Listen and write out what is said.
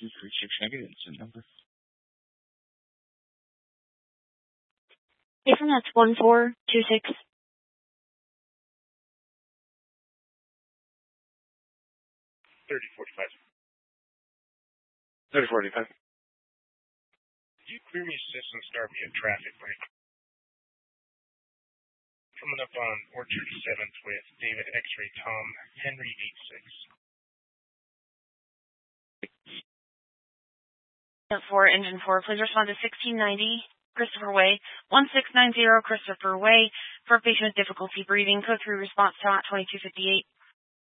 You've reached your check-in incident number. Jason, that's 1426. 3045. Could you clear me system start me a traffic break? Coming up on Orchard 7th with David X-Ray Tom, Henry 86. For engine 4, please respond to 1690 Christopher Way, 1690 Christopher Way for patient with difficulty breathing. Code 3 response time at 2258.